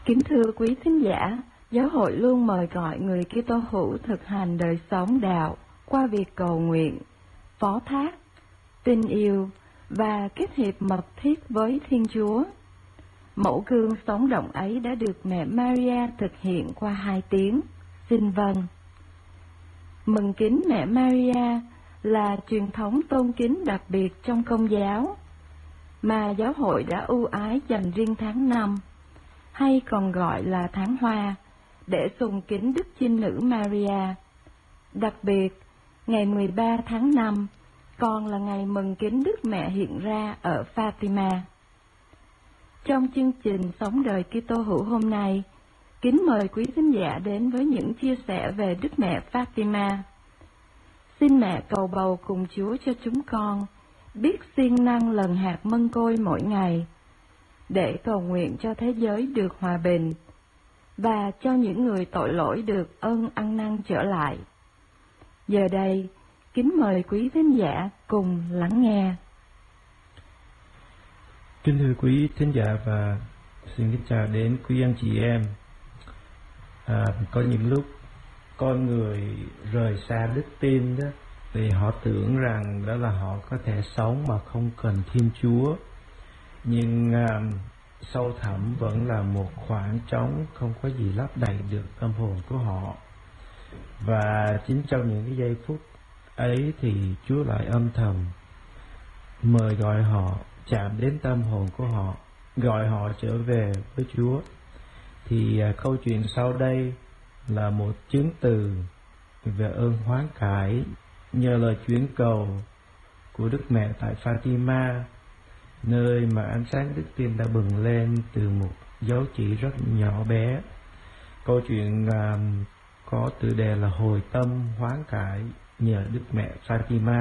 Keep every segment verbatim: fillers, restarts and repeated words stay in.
Kính thưa quý thính giả, Giáo hội luôn mời gọi người Kitô hữu thực hành đời sống đạo qua việc cầu nguyện, phó thác, tình yêu và kết hiệp mật thiết với Thiên Chúa. Mẫu gương sống động ấy đã được mẹ Maria thực hiện qua hai tiếng. Xin vâng. Mừng kính mẹ Maria là truyền thống tôn kính đặc biệt trong Công giáo mà Giáo hội đã ưu ái dành riêng tháng năm, hay còn gọi là tháng Hoa, để sùng kính Đức Chinh Nữ Maria. Đặc biệt, ngày mười ba tháng năm còn là ngày mừng kính Đức Mẹ hiện ra ở Fatima. Trong chương trình Sống đời Kitô hữu hôm nay, kính mời quý khán giả đến với những chia sẻ về Đức Mẹ Fatima. Xin mẹ cầu bầu cùng Chúa cho chúng con biết siêng năng lần hạt mân côi mỗi ngày, để cầu nguyện cho thế giới được hòa bình và cho những người tội lỗi được ơn ăn năn trở lại. Giờ đây, kính mời quý thính giả cùng lắng nghe. Kính thưa quý thính giả và xin kính chào đến quý anh chị em. À, có những lúc con người rời xa đức tin đó, thì họ tưởng rằng đó là họ có thể sống mà không cần Thiên Chúa. Nhưng à, sâu thẳm vẫn là một khoảng trống không có gì lấp đầy được tâm hồn của họ. Và chính trong những cái giây phút ấy thì Chúa lại âm thầm mời gọi họ, chạm đến tâm hồn của họ, gọi họ trở về với Chúa. Thì à, câu chuyện sau đây là một chứng từ về ơn hoán cải nhờ lời chuyển cầu của Đức Mẹ tại Fatima, nơi mà ánh sáng đức tin đã bừng lên từ một dấu chỉ rất nhỏ bé. Câu chuyện à, có tựa đề là Hồi tâm hoán cải nhờ Đức Mẹ Fatima.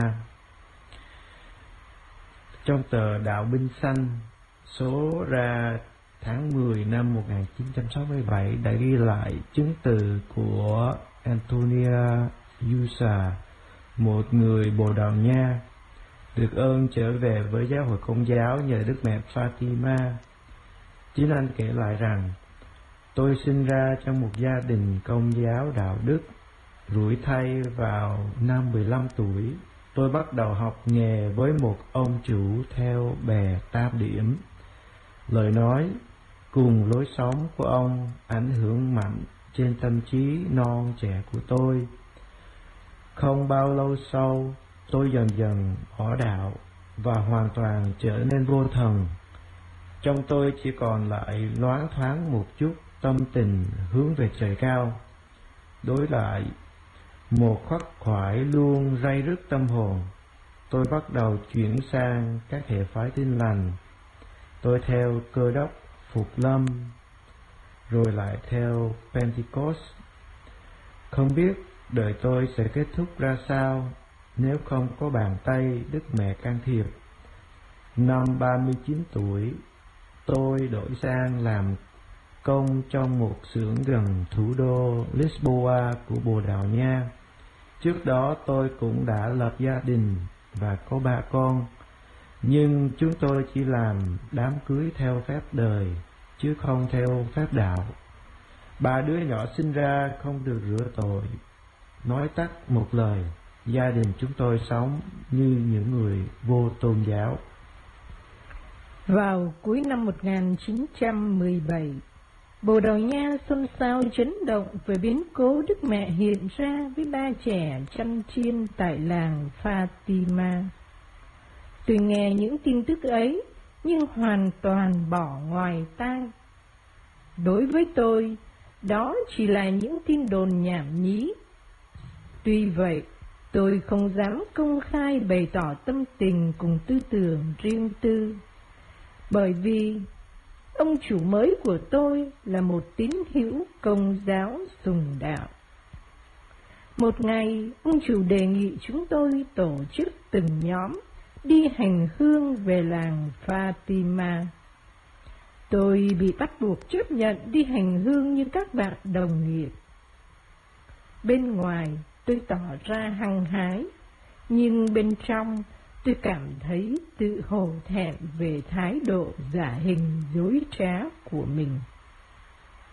Trong tờ Đạo Binh Xanh số ra tháng mười năm một nghìn chín trăm sáu mươi bảy đã ghi lại chứng từ của Antonia Yusa, một người Bồ Đào Nha, được ơn trở về với giáo hội Công giáo nhờ Đức Mẹ Fatima. Chính anh kể lại rằng: tôi sinh ra trong một gia đình Công giáo đạo đức. Rủi thay vào năm mười lăm tuổi, tôi bắt đầu học nghề với một ông chủ theo bè Tam Điểm. Lời nói cùng lối sống của ông ảnh hưởng mạnh trên tâm trí non trẻ của tôi. Không bao lâu sau, tôi dần dần bỏ đạo và hoàn toàn trở nên vô thần. Trong tôi chỉ còn lại loáng thoáng một chút tâm tình hướng về trời cao. Đối lại, một khắc khoải luôn ray rứt tâm hồn, tôi bắt đầu chuyển sang các hệ phái Tin Lành. Tôi theo Cơ Đốc, Phục Lâm, rồi lại theo Pentecost. Không biết đời tôi sẽ kết thúc ra sao nếu không có bàn tay Đức Mẹ can thiệp. Năm ba mươi chín tuổi, tôi đổi sang làm công trong một xưởng gần thủ đô Lisboa của Bồ Đào Nha. Trước đó tôi cũng đã lập gia đình và có ba con, nhưng chúng tôi chỉ làm đám cưới theo phép đời, chứ không theo phép đạo. Ba đứa nhỏ sinh ra không được rửa tội. Nói tắt một lời, gia đình chúng tôi sống như những người vô tôn giáo. Vào cuối năm một nghìn chín trăm mười bảy, Bồ Đào Nha xôn xao chấn động về biến cố Đức Mẹ hiện ra với ba trẻ chăn chiên tại làng Fatima. Tôi nghe những tin tức ấy nhưng hoàn toàn bỏ ngoài tai. Đối với tôi, đó chỉ là những tin đồn nhảm nhí. Tuy vậy, tôi không dám công khai bày tỏ tâm tình cùng tư tưởng riêng tư, bởi vì ông chủ mới của tôi là một tín hữu Công giáo sùng đạo. Một ngày, ông chủ đề nghị chúng tôi tổ chức từng nhóm đi hành hương về làng Fatima. Tôi bị bắt buộc chấp nhận đi hành hương như các bạn đồng nghiệp. Bên ngoài, tôi tỏ ra hăng hái, nhưng bên trong tôi cảm thấy tự hổ thẹn về thái độ giả hình dối trá của mình.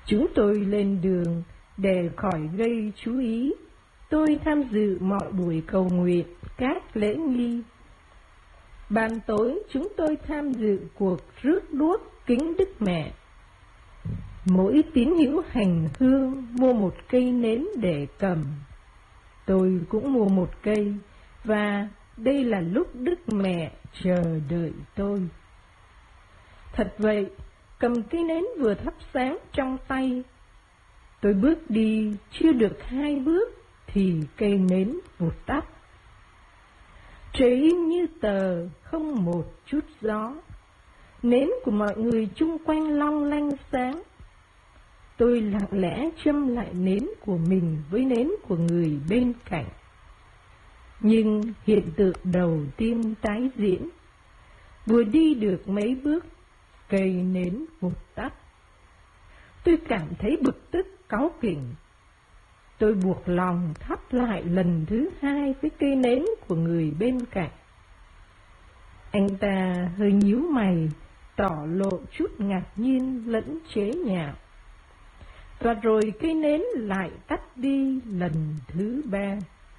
Chúng tôi lên đường để khỏi gây chú ý. Tôi tham dự mọi buổi cầu nguyện, các lễ nghi. Ban tối chúng tôi tham dự cuộc rước đuốc kính Đức Mẹ. Mỗi tín hữu hành hương mua một cây nến để cầm. Tôi cũng mua một cây, và đây là lúc Đức Mẹ chờ đợi tôi. Thật vậy, cầm cây nến vừa thắp sáng trong tay, tôi bước đi chưa được hai bước thì cây nến vụt tắt. Trời im như tờ, không một chút gió. Nến của mọi người chung quanh long lanh sáng. Tôi lặng lẽ châm lại nến của mình với nến của người bên cạnh. Nhưng hiện tượng đầu tiên tái diễn. Vừa đi được mấy bước, cây nến vụt tắt. Tôi cảm thấy bực tức cáu kỉnh. Tôi buộc lòng thắp lại lần thứ hai với cây nến của người bên cạnh. Anh ta hơi nhíu mày, tỏ lộ chút ngạc nhiên lẫn chế nhạo. Và rồi cây nến lại tắt đi lần thứ ba.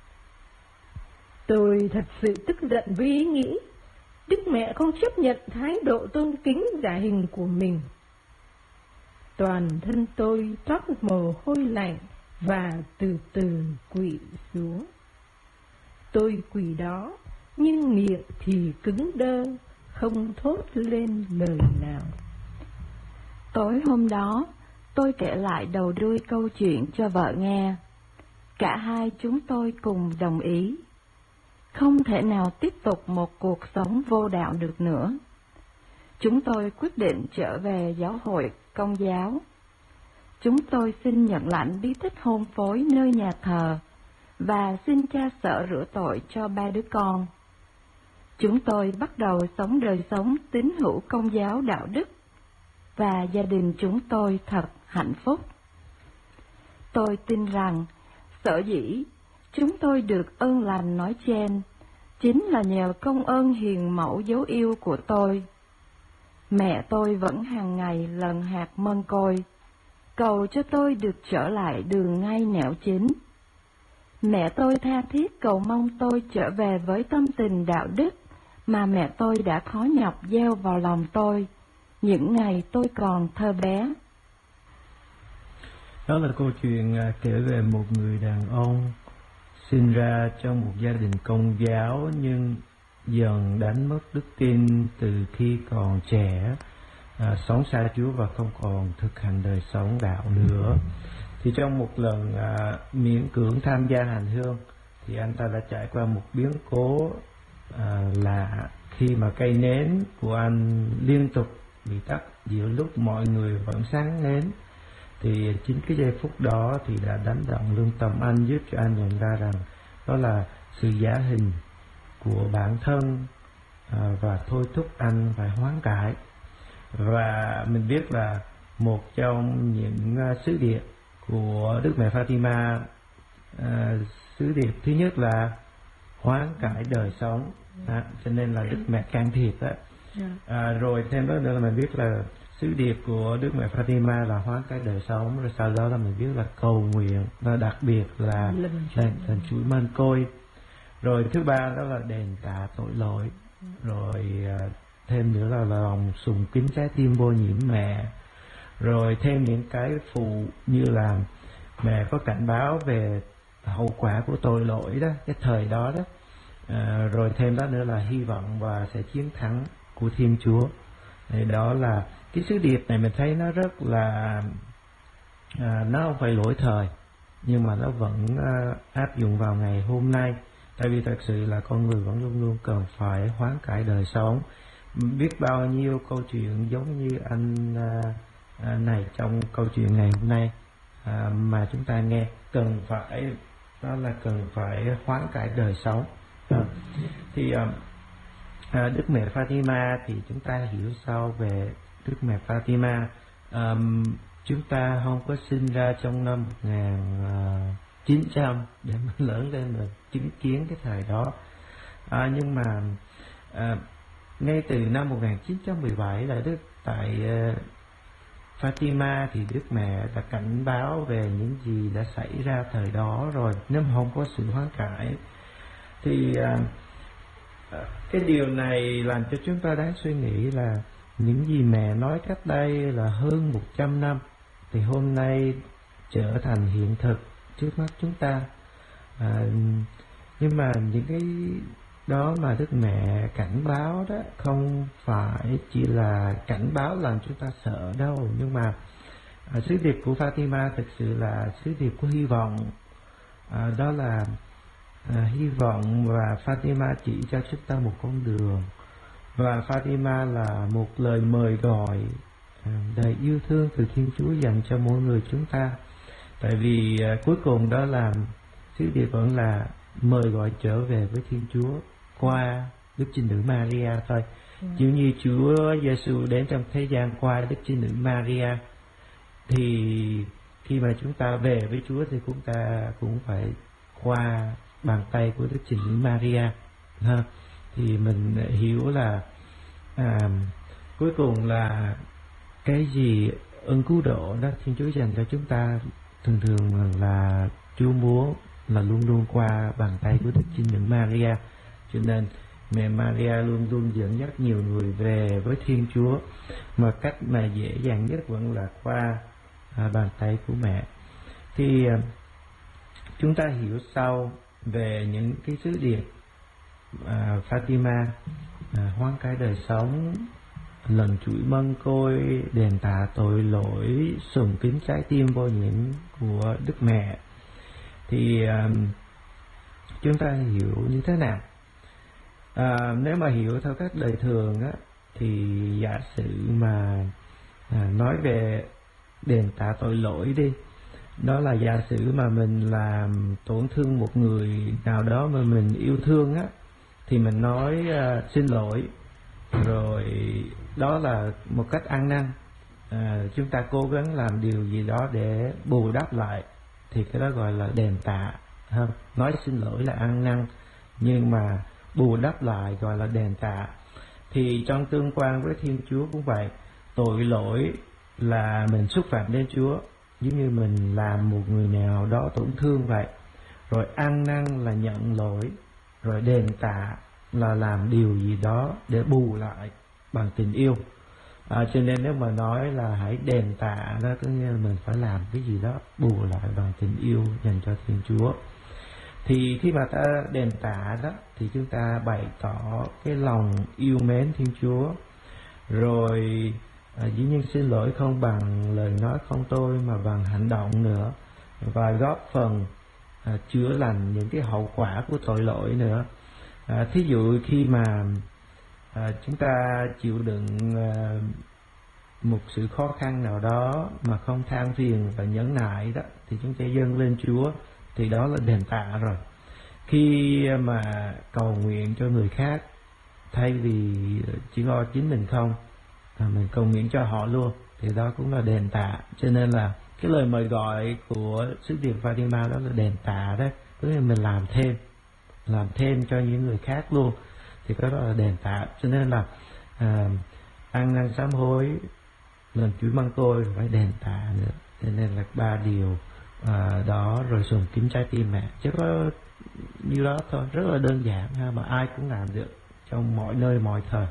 Tôi thật sự tức giận với ý nghĩ Đức Mẹ không chấp nhận thái độ tôn kính giả hình của mình. Toàn thân tôi toát mồ hôi lạnh và từ từ quỵ xuống. Tôi quỳ đó, nhưng miệng thì cứng đơ, không thốt lên lời nào. Tối hôm đó, tôi kể lại đầu đuôi câu chuyện cho vợ nghe. Cả hai chúng tôi cùng đồng ý. Không thể nào tiếp tục một cuộc sống vô đạo được nữa. Chúng tôi quyết định trở về giáo hội Công giáo. Chúng tôi xin nhận lãnh bí tích hôn phối nơi nhà thờ và xin cha xở rửa tội cho ba đứa con. Chúng tôi bắt đầu sống đời sống tín hữu Công giáo đạo đức và gia đình chúng tôi thật hạnh phúc. Tôi tin rằng sở dĩ chúng tôi được ơn lành nói trên chính là nhờ công ơn hiền mẫu dấu yêu của tôi. Mẹ tôi vẫn hàng ngày lần hạt mân côi, cầu cho tôi được trở lại đường ngay nẻo chính. Mẹ tôi tha thiết cầu mong tôi trở về với tâm tình đạo đức mà mẹ tôi đã khó nhọc gieo vào lòng tôi những ngày tôi còn thơ bé. Đó là câu chuyện kể về một người đàn ông sinh ra trong một gia đình Công giáo nhưng dần đánh mất đức tin từ khi còn trẻ, à, sống xa Chúa và không còn thực hành đời sống đạo nữa. Thì trong một lần à, miễn cưỡng tham gia hành hương thì anh ta đã trải qua một biến cố à, lạ khi mà cây nến của anh liên tục bị tắt giữa lúc mọi người vẫn sáng nến. Thì chính cái giây phút đó thì đã đánh động lương tâm anh, giúp cho anh nhận ra rằng đó là sự giả hình của bản thân à, và thôi thúc anh phải hoán cải. Và mình biết là một trong những uh, sứ điệp của Đức Mẹ Fatima, uh, sứ điệp thứ nhất là hoán cải đời sống, à, cho nên là Đức Mẹ can thiệp đó. À, rồi thêm đó nữa là mình biết là sứ điệp của Đức Mẹ Fatima là hoán cải đời sống, rồi sau đó là mình biết là cầu nguyện, và đặc biệt là đền chuỗi mân côi. Rồi thứ ba đó là đền tạ tội lỗi. Rồi uh, thêm nữa là, là lòng sùng kính trái tim vô nhiễm mẹ. Rồi thêm những cái phụ như là mẹ có cảnh báo về hậu quả của tội lỗi đó, cái thời đó đó. À, rồi thêm đó nữa là hy vọng và sẽ chiến thắng của Thiên Chúa. Thì đó là cái sứ điệp này, mình thấy nó rất là à, nó không phải lỗi thời, nhưng mà nó vẫn à, áp dụng vào ngày hôm nay. Tại vì thật sự là con người vẫn luôn luôn cần phải hoán cải đời sống. Biết bao nhiêu câu chuyện giống như anh à, à, này trong câu chuyện ngày hôm nay à, mà chúng ta nghe, cần phải đó là cần phải hoán cải đời sống. À, thì à, à, Đức Mẹ Fatima thì chúng ta hiểu sao về Đức Mẹ Fatima? À, chúng ta không có sinh ra trong năm một nghìn chín trăm để mình lớn lên mình chứng kiến cái thời đó, à, nhưng mà à, ngay từ năm một nghìn chín trăm mười bảy là Đức tại uh, Fatima thì Đức Mẹ đã cảnh báo về những gì đã xảy ra thời đó rồi, nếu mà không có sự hoán cải thì à, cái điều này làm cho chúng ta đáng suy nghĩ là những gì mẹ nói cách đây là hơn một trăm năm thì hôm nay trở thành hiện thực trước mắt chúng ta. À, nhưng mà những cái đó mà Đức Mẹ cảnh báo đó không phải chỉ là cảnh báo làm chúng ta sợ đâu, nhưng mà à, sứ điệp của Fatima thực sự là sứ điệp của hy vọng. À, đó là à, hy vọng, và Fatima chỉ cho chúng ta một con đường, và Fatima là một lời mời gọi à, đầy yêu thương từ Thiên Chúa dành cho mỗi người chúng ta. Tại vì à, cuối cùng đó là sứ điệp vẫn là mời gọi trở về với Thiên Chúa qua Đức Trinh Nữ Maria thôi. Yeah. Giống như Chúa Giêsu đến trong thế gian qua Đức Trinh Nữ Maria, thì khi mà chúng ta về với Chúa thì chúng ta cũng phải qua bàn tay của Đức Trinh Nữ Maria ha. Thì mình hiểu là à, cuối cùng là cái gì ơn cứu độ đó Thiên Chúa dành cho chúng ta thường thường là Chúa muốn là luôn luôn qua bàn tay của Đức Trinh Nữ Maria. Cho nên mẹ Maria luôn luôn dẫn dắt nhiều người về với Thiên Chúa, mà cách mà dễ dàng nhất vẫn là qua à, bàn tay của mẹ. Thì à, chúng ta hiểu sâu về những cái sứ điệp à, Fatima, à, hoán cải đời sống, lần chuỗi mân côi, đền tạ tội lỗi, sùng kính trái tim vô nhiễm của Đức Mẹ. Thì à, chúng ta hiểu như thế nào? À, nếu mà hiểu theo các đời thường á, thì giả sử mà à, nói về đền tạ tội lỗi đi, đó là giả sử mà mình làm tổn thương một người nào đó mà mình yêu thương á, thì mình nói à, xin lỗi, rồi đó là một cách ăn năn. À, chúng ta cố gắng làm điều gì đó để bù đắp lại, thì cái đó gọi là đền tạ. Không? Nói xin lỗi là ăn năn, nhưng mà bù đắp lại gọi là đền tạ. Thì trong tương quan với Thiên Chúa cũng vậy, tội lỗi là mình xúc phạm đến Chúa, giống như mình làm một người nào đó tổn thương vậy. Rồi ăn năn là nhận lỗi, rồi đền tạ là làm điều gì đó để bù lại bằng tình yêu. À, cho nên nếu mà nói là hãy đền tạ đó, có nghĩa là mình phải làm cái gì đó bù lại bằng tình yêu dành cho Thiên Chúa. Thì khi mà ta đền tạ đó, thì chúng ta bày tỏ cái lòng yêu mến Thiên Chúa. Rồi à, dĩ nhiên xin lỗi không bằng lời nói không tôi, mà bằng hành động nữa, và góp phần à, chữa lành những cái hậu quả của tội lỗi nữa. À, thí dụ khi mà à, chúng ta chịu đựng à, một sự khó khăn nào đó mà không than phiền và nhẫn nại đó, thì chúng ta dâng lên Chúa, thì đó là đền tạ rồi. Khi mà cầu nguyện cho người khác, thay vì chỉ lo chính mình không, à, mình cầu nguyện cho họ luôn, thì đó cũng là đền tạ. Cho nên là cái lời mời gọi của sứ điệp Fatima đó là đền tạ đó, tức là mình làm thêm, làm thêm cho những người khác luôn, thì cái đó là đền tạ. Cho nên là à, ăn năn sám hối, lần chuỗi măng côi, phải đền tạ nữa. Cho nên là ba điều à, đó, rồi sùng kính trái tim mẹ, chứ có như đó thôi, rất là đơn giản ha, mà ai cũng làm được trong mọi nơi mọi thời.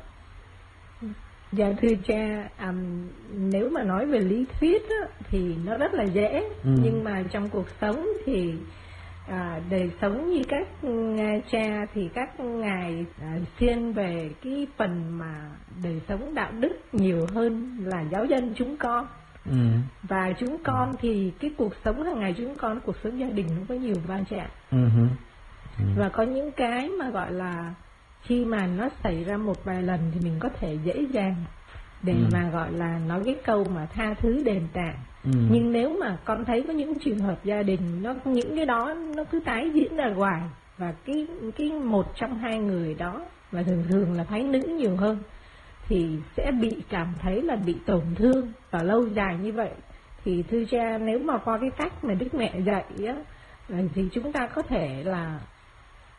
Dạ thưa cha, um, nếu mà nói về lý thuyết á, thì nó rất là dễ, ừ. nhưng mà trong cuộc sống thì à, đời sống như các uh, cha thì các ngài à, thiên về cái phần mà đời sống đạo đức nhiều hơn là giáo dân chúng con. Ừ. Và chúng con ừ. thì cái cuộc sống hàng ngày chúng con, cuộc sống gia đình nó có nhiều va chạm. Ừ. Ừ. Và có những cái mà gọi là khi mà nó xảy ra một vài lần thì mình có thể dễ dàng để ừ. mà gọi là nói cái câu mà tha thứ đền tạ. Ừ. Nhưng nếu mà con thấy có những trường hợp gia đình nó những cái đó nó cứ tái diễn ra hoài, và cái cái một trong hai người đó, và thường thường là phái nữ nhiều hơn, thì sẽ bị cảm thấy là bị tổn thương và lâu dài như vậy. Thì thưa cha, nếu mà qua cái cách mà Đức Mẹ dạy á, thì chúng ta có thể là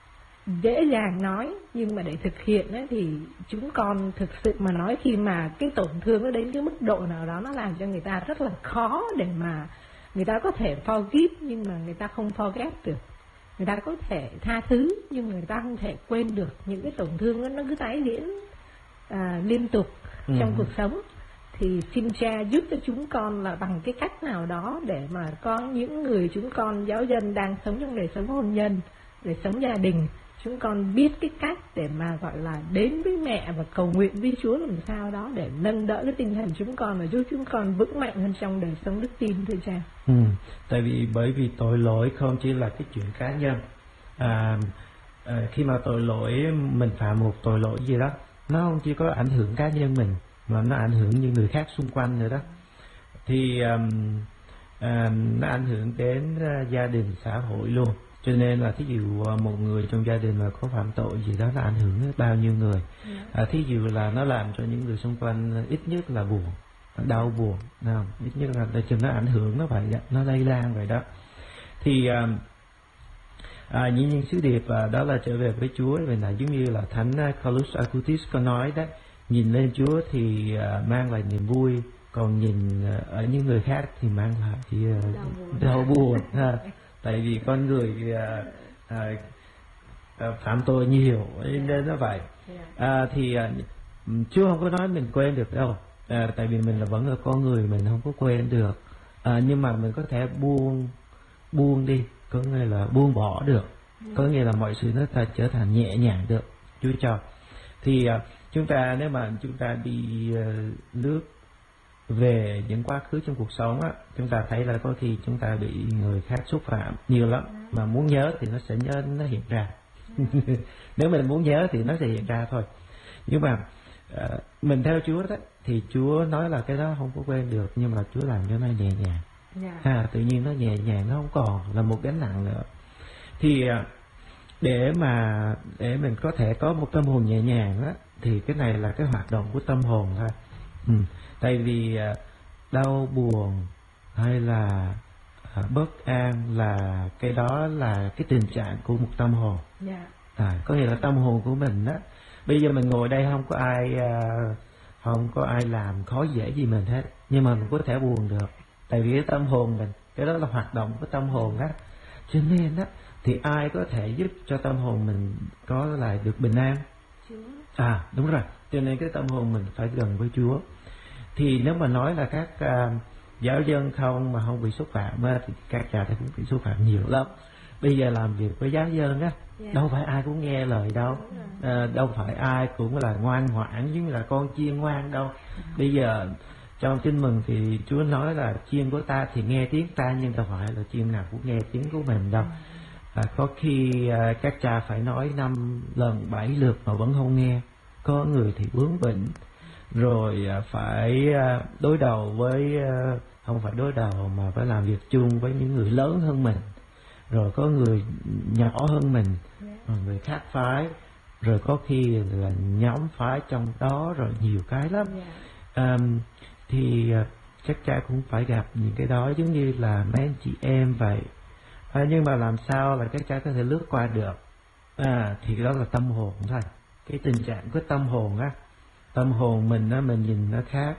dễ dàng nói, nhưng mà để thực hiện ấy, thì chúng con thực sự mà nói, khi mà cái tổn thương nó đến cái mức độ nào đó, nó làm cho người ta rất là khó để mà người ta có thể forgive, nhưng mà người ta không forget được. Người ta có thể tha thứ nhưng người ta không thể quên được. Những cái tổn thương đó, nó cứ tái diễn à, liên tục ừ. trong cuộc sống. Thì xin Cha giúp cho chúng con là bằng cái cách nào đó để mà có những người chúng con giáo dân đang sống trong đời sống hôn nhân, đời sống gia đình, chúng con biết cái cách để mà gọi là đến với mẹ và cầu nguyện với Chúa làm sao đó để nâng đỡ cái tinh thần chúng con và giúp chúng con vững mạnh hơn trong đời sống đức tin, thưa Cha. Ừ, tại vì bởi vì tội lỗi không chỉ là cái chuyện cá nhân. À, à, khi mà tội lỗi mình phạm một tội lỗi gì đó, nó không chỉ có ảnh hưởng cá nhân mình mà nó ảnh hưởng những người khác xung quanh nữa đó. Thì um, um, nó ảnh hưởng đến uh, gia đình, xã hội luôn. Cho nên là thí dụ một người trong gia đình mà có phạm tội gì đó, nó ảnh hưởng đến bao nhiêu người. À, thí dụ là nó làm cho những người xung quanh ít nhất là buồn, đau buồn, không? Ít nhất là để cho nó ảnh hưởng nó vậy đó, nó lây lan vậy đó. Thì à, à, những những sứ điệp à, đó là trở về với Chúa, về là giống như là Thánh Carlos Acutis có nói đó, nhìn lên Chúa thì à, mang lại niềm vui, còn nhìn à, ở những người khác thì mang lại thì, à, đau buồn. Ha. Tại vì con người à, à, à, phạm tội nhiều nên nó vậy. À, thì à, Chúa không có nói mình quên được đâu. À, tại vì mình là vẫn là con người, mình không có quên được. À, nhưng mà mình có thể buông buông đi, có nghĩa là buông bỏ được, có nghĩa là mọi sự nó ta trở thành nhẹ nhàng được. Chúa cho. Thì à, chúng ta nếu mà chúng ta đi uh, lướt về những quá khứ trong cuộc sống á, chúng ta thấy là có khi chúng ta bị người khác xúc phạm nhiều lắm, mà muốn nhớ thì nó sẽ nhớ, nó hiện ra. Nếu mình muốn nhớ thì nó sẽ hiện ra thôi. Nhưng mà uh, mình theo Chúa đó thì Chúa nói là cái đó không có quên được, nhưng mà Chúa làm cho nó nhẹ nhàng. Yeah. Ha, tự nhiên nó nhẹ nhàng, nó không còn là một gánh nặng nữa. Thì uh, để mà để mình có thể có một tâm hồn nhẹ nhàng á, thì cái này là cái hoạt động của tâm hồn thôi. Ừ. Tại vì uh, đau buồn hay là uh, bất an là cái đó là cái tình trạng của một tâm hồn. Yeah. À, có nghĩa là tâm hồn của mình á, bây giờ mình ngồi đây không có ai uh, không có ai làm khó dễ gì mình hết, nhưng mà mình có thể buồn được, tại vì cái tâm hồn mình, cái đó là hoạt động của tâm hồn á. Cho nên á thì ai có thể giúp cho tâm hồn mình có lại được bình an? Chúa. À đúng rồi, cho nên cái tâm hồn mình phải gần với Chúa. Thì nếu mà nói là các uh, giáo dân không mà không bị xúc phạm á, thì các cha thì cũng bị xúc phạm nhiều lắm. Bây giờ làm việc với giáo dân á, yeah. đâu phải ai cũng nghe lời đâu, à, đâu phải ai cũng là ngoan ngoãn giống như là con chiên ngoan đâu. Bây giờ trong Tin Mừng thì Chúa nói là chiên của ta thì nghe tiếng ta, nhưng đâu phải là chiên nào cũng nghe tiếng của mình đâu. À, có khi à, các cha phải nói năm lần bảy lượt mà vẫn không nghe. Có người thì bướng bỉnh, rồi à, phải à, đối đầu với à, không phải đối đầu mà phải làm việc chung với những người lớn hơn mình, rồi có người nhỏ hơn mình, rồi người khác phái, rồi có khi là nhóm phái trong đó, rồi nhiều cái lắm. À, thì à, chắc cha cũng phải gặp những cái đó giống như là mấy anh chị em vậy. À, nhưng mà làm sao là các cha có thể lướt qua được? À, thì đó là tâm hồn thôi. Cái tình trạng của tâm hồn á, tâm hồn mình á, mình nhìn nó khác,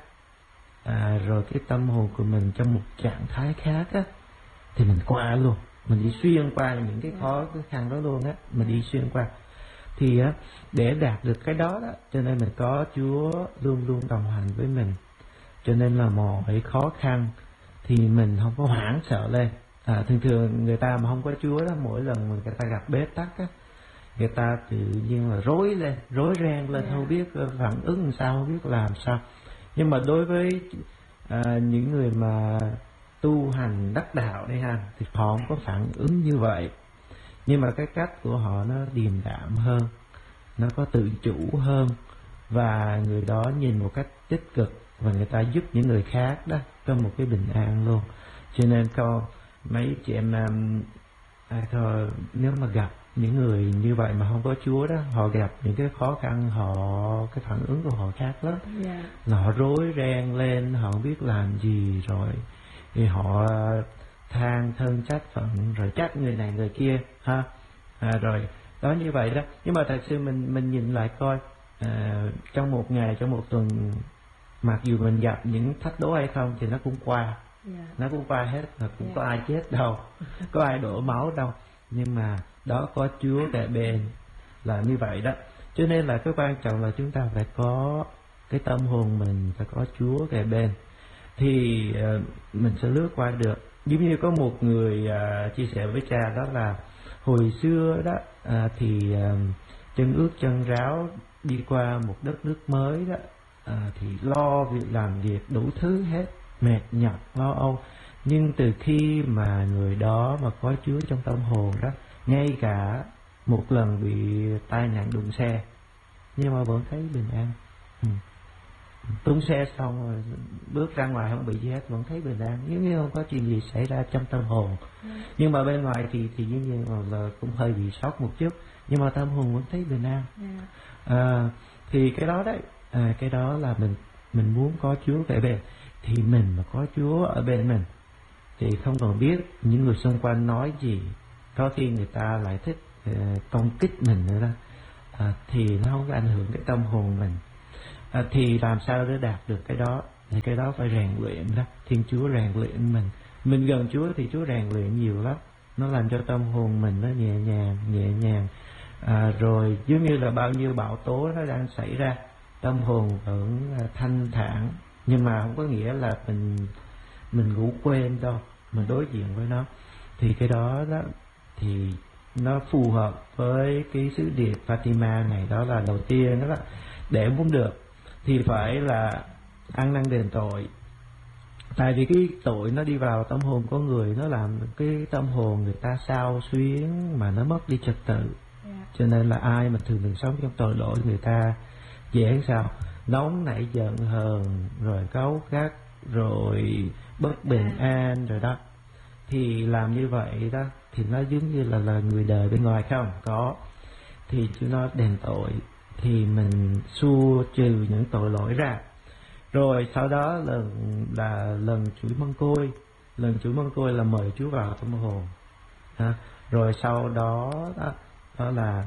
à, rồi cái tâm hồn của mình trong một trạng thái khác á, thì mình qua luôn, mình đi xuyên qua những cái khó cái khăn đó luôn á, mình đi xuyên qua. Thì á, để đạt được cái đó đó, cho nên mình có Chúa luôn luôn đồng hành với mình. Cho nên là mọi khó khăn thì mình không có hoảng sợ lên. À, thường thường người ta mà không có Chúa đó, mỗi lần người ta gặp bế tắc á, người ta tự nhiên là rối lên, rối ren lên, yeah. không biết phản ứng làm sao, không biết làm sao. Nhưng mà đối với à, những người mà tu hành đắc đạo đây ha, thì họ không có phản ứng như vậy. Nhưng mà cái cách của họ nó điềm đạm hơn, nó có tự chủ hơn, và người đó nhìn một cách tích cực, và người ta giúp những người khác đó có một cái bình an luôn. Cho nên con mấy chị em um, à, thôi, nếu mà gặp những người như vậy mà không có Chúa đó, họ gặp những cái khó khăn, họ cái phản ứng của họ khác lắm. Yeah. Là họ rối ren lên, họ không biết làm gì, rồi thì họ than thân trách phận, rồi trách người này người kia ha, à, rồi đó như vậy đó. Nhưng mà thật sự mình mình nhìn lại coi, à, trong một ngày, trong một tuần, mặc dù mình gặp những thách đố hay không thì nó cũng qua, yeah. nó cũng qua hết, mà cũng yeah. có ai chết đâu, có ai đổ máu đâu, nhưng mà đó có Chúa kề bên là như vậy đó. Cho nên là cái quan trọng là chúng ta phải có cái tâm hồn mình, phải có Chúa kề bên thì uh, mình sẽ lướt qua được. Giống như có một người uh, chia sẻ với cha đó là hồi xưa đó uh, thì uh, chân ướt chân ráo đi qua một đất nước mới đó, uh, thì lo việc làm việc đủ thứ hết, mệt nhọc lo âu. Nhưng từ khi mà người đó mà có Chúa trong tâm hồn đó, ngay cả một lần bị tai nạn đụng xe nhưng mà vẫn thấy bình an. ừ. Tung xe xong rồi bước ra ngoài không bị gì hết, vẫn thấy bình an, giống như không có chuyện gì xảy ra trong tâm hồn. ừ. Nhưng mà bên ngoài thì thì giống như là cũng hơi bị sốc một chút, nhưng mà tâm hồn vẫn thấy bình an. yeah. à, thì cái đó đấy, à, cái đó là mình mình muốn có Chúa kề bên. Thì mình mà có Chúa ở bên mình thì không còn biết những người xung quanh nói gì, có khi người ta lại thích uh, công kích mình nữa đó, à, thì nó không có ảnh hưởng cái tâm hồn mình. À, thì làm sao để đạt được cái đó? Thì cái đó phải rèn luyện đó. Thiên Chúa rèn luyện mình. Mình gần Chúa thì Chúa rèn luyện nhiều lắm. Nó làm cho tâm hồn mình nó nhẹ nhàng, nhẹ nhàng. À, rồi giống như là bao nhiêu bão tố nó đang xảy ra, tâm hồn vẫn thanh thản. Nhưng mà không có nghĩa là mình mình ngủ quên đâu, mình đối diện với nó. Thì cái đó đó thì nó phù hợp với cái sứ điệp Fatima này. Đó là đầu tiên đó là để muốn được thì phải là ăn năn đền tội. Tại vì cái tội nó đi vào tâm hồn con người, nó làm cái tâm hồn người ta xao xuyến mà nó mất đi trật tự. yeah. Cho nên là ai mà thường thường sống trong tội lỗi, người ta dễ sao nóng nảy, giận hờn, rồi cáu gắt, rồi bất bình an rồi đó. Thì làm như vậy đó thì nó giống như là, là người đời bên ngoài không có. Thì chúng nó đền tội thì mình xua trừ những tội lỗi ra. Rồi sau đó lần là lần chuỗi mân côi. Lần chuỗi mân côi là mời Chúa vào tâm hồn. À, rồi sau đó đó, đó là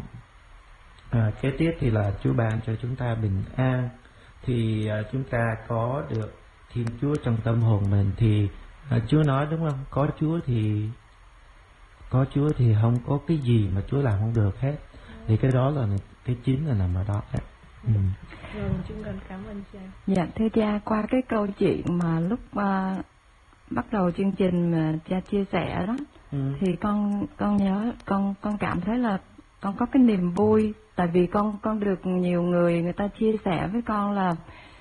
à, kế tiếp thì là Chúa ban cho chúng ta bình an. Thì à, chúng ta có được Thiên Chúa trong tâm hồn mình. Thì à, Chúa nói đúng không? Có Chúa thì có Chúa thì không có cái gì mà Chúa làm không được hết. Thì cái đó là cái chính là nằm ở đó. ừ. Rồi, chúng con cảm ơn cha. Dạ thưa cha, qua cái câu chuyện mà lúc uh, bắt đầu chương trình mà cha chia sẻ đó, ừ. thì con con nhớ con con cảm thấy là con có cái niềm vui, tại vì con con được nhiều người người ta chia sẻ với con là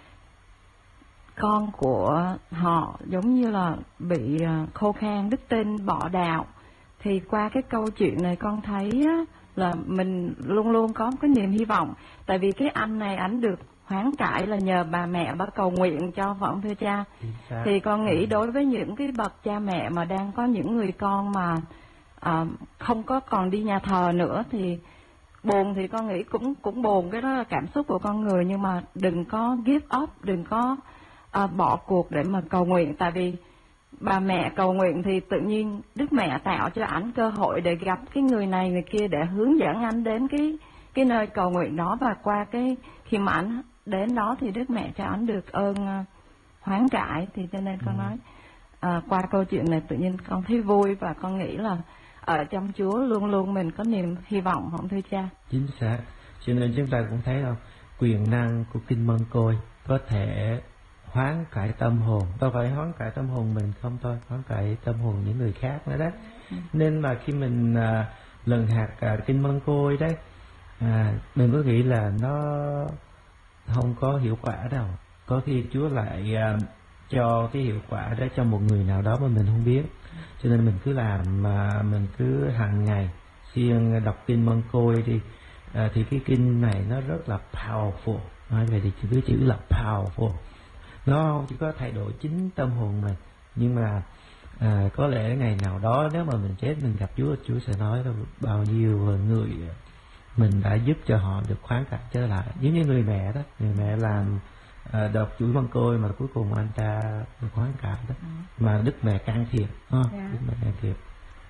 con của họ giống như là bị uh, khô khan, đức tin, bỏ đạo. Thì qua cái câu chuyện này con thấy á, là mình luôn luôn có cái niềm hy vọng. Tại vì cái anh này ảnh được hoán cải là nhờ bà mẹ bà cầu nguyện cho, phải không thưa cha? Thì con nghĩ đối với những cái bậc cha mẹ mà đang có những người con mà à, không có còn đi nhà thờ nữa thì buồn, thì con nghĩ cũng cũng buồn, cái đó là cảm xúc của con người. Nhưng mà đừng có give up, đừng có à, bỏ cuộc để mà cầu nguyện. Tại vì bà mẹ cầu nguyện thì tự nhiên Đức Mẹ tạo cho ảnh cơ hội để gặp cái người này người kia, để hướng dẫn anh đến cái cái nơi cầu nguyện đó. Và qua cái khi mà ảnh đến đó thì Đức Mẹ cho ảnh được ơn uh, hoán cải. Thì cho nên con nói uh, qua câu chuyện này tự nhiên con thấy vui, và con nghĩ là ở trong Chúa luôn luôn mình có niềm hy vọng, không thưa cha? Chính xác. Cho nên chúng ta cũng thấy không, quyền năng của Kinh Mân Côi có thể hoán cải tâm hồn. Đâu phải hoán cải tâm hồn mình không thôi, hoán cải tâm hồn những người khác nữa đấy. ừ. Nên mà khi mình à, lần hạt à, Kinh Mân Côi đấy, à, đừng có nghĩ là nó không có hiệu quả đâu. Có khi Chúa lại à, cho cái hiệu quả đó cho một người nào đó mà mình không biết. Cho nên mình cứ làm, mà mình cứ hàng ngày siêng đọc Kinh Mân Côi đi. à, Thì cái kinh này nó rất là powerful. Nói về thì cái chữ là powerful, nó không chỉ có thay đổi chính tâm hồn mình, nhưng mà à, có lẽ ngày nào đó nếu mà mình chết mình gặp Chúa, Chúa sẽ nói là bao nhiêu người mình đã giúp cho họ được khoán cải trở lại. Giống như người mẹ đó, người mẹ làm à, đọc chuỗi Mân Côi mà cuối cùng anh ta được khoán cải đó, ừ. mà Đức Mẹ can thiệp, à, yeah. Đức Mẹ can thiệp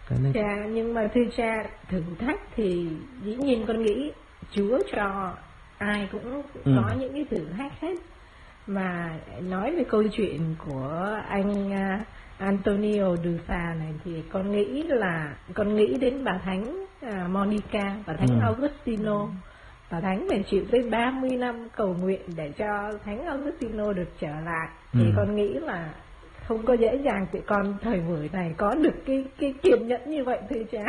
Cái này... Dạ, nhưng mà thưa cha, thử thách thì dĩ nhiên con nghĩ Chúa cho ai cũng ừ. có những cái thử thách hết. Mà nói về câu chuyện của anh uh, Antonio Dusa này thì con nghĩ là con nghĩ đến bà Thánh uh, Monica, bà Thánh ừ. Augustino. Bà Thánh mình chịu tới ba mươi năm cầu nguyện để cho Thánh Augustino được trở lại. Thì ừ. con nghĩ là không có dễ dàng tụi con thời buổi này có được cái cái kiên nhẫn như vậy thưa cha.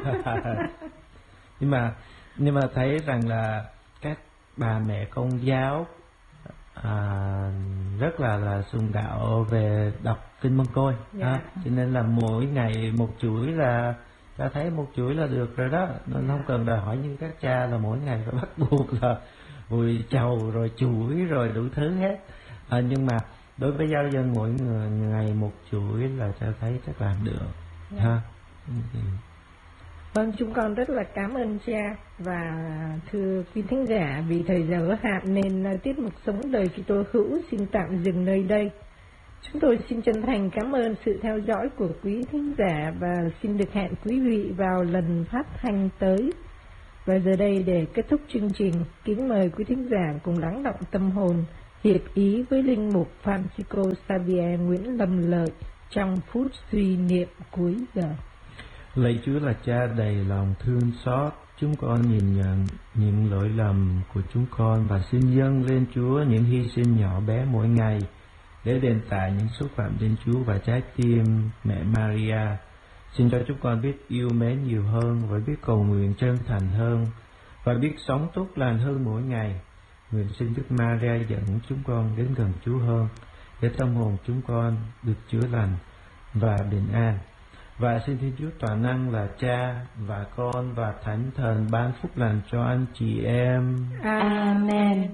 nhưng mà nhưng mà thấy rằng là các bà mẹ Công giáo à, rất là là sùng đạo về đọc kinh Mân Côi, yeah. à, cho nên là mỗi ngày một chuỗi là ta thấy một chuỗi là được rồi đó, nên không cần đòi hỏi như các cha là mỗi ngày phải bắt buộc là vùi chầu rồi chuỗi rồi đủ thứ hết. À, nhưng mà đối với giáo dân mỗi người ngày một chuỗi là ta thấy chắc làm được, yeah. ha. Ừ. Vâng, chúng con rất là cảm ơn cha. Và thưa quý thính giả, vì thời giờ có hạn nên tiết mục Sống Đời Kitô Hữu xin tạm dừng nơi đây. Chúng tôi xin chân thành cảm ơn sự theo dõi của quý thính giả và xin được hẹn quý vị vào lần phát thanh tới. Và giờ đây để kết thúc chương trình, kính mời quý thính giả cùng lắng động tâm hồn, hiệp ý với linh mục Francisco Xavier Nguyễn Lâm Lợi trong phút suy niệm cuối giờ. Lạy Chúa là Cha đầy lòng thương xót, chúng con nhìn nhận những lỗi lầm của chúng con và xin dâng lên Chúa những hy sinh nhỏ bé mỗi ngày để đền tạ những xúc phạm đến Chúa và trái tim mẹ Maria. Xin cho chúng con biết yêu mến nhiều hơn và biết cầu nguyện chân thành hơn và biết sống tốt lành hơn mỗi ngày. Nguyện xin Đức Maria dẫn chúng con đến gần Chúa hơn để tâm hồn chúng con được chữa lành và bình an. Và xin Thiên Chúa Toàn Năng là Cha và Con và Thánh Thần ban phúc lành cho anh chị em. Amen.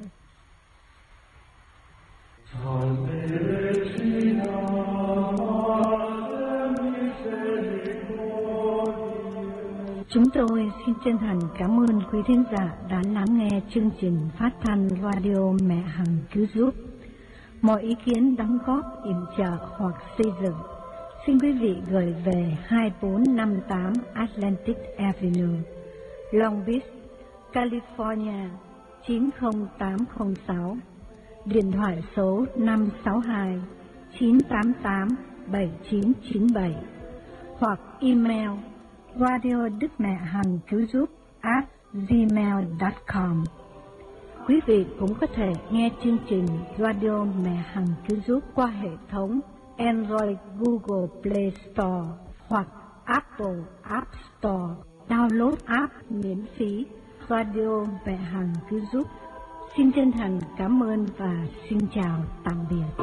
Chúng tôi xin chân thành cảm ơn quý thính giả đã lắng nghe chương trình phát thanh radio Mẹ Hằng Cứu Giúp. Mọi ý kiến đóng góp, yểm trợ hoặc xây dựng, xin quý vị gửi về hai bốn năm tám Atlantic Avenue, Long Beach, California chín không tám không sáu, điện thoại số năm sáu hai chín tám tám bảy chín chín bảy, hoặc email radio đức mẹ hằng cứu giúp at gmail chấm com. Quý vị cũng có thể nghe chương trình Radio Mẹ Hằng Cứu Giúp qua hệ thống Android Google Play Store hoặc Apple App Store. Download app miễn phí Radio Mẹ Hằng Cứu Giúp. Xin chân thành cảm ơn và xin chào tạm biệt.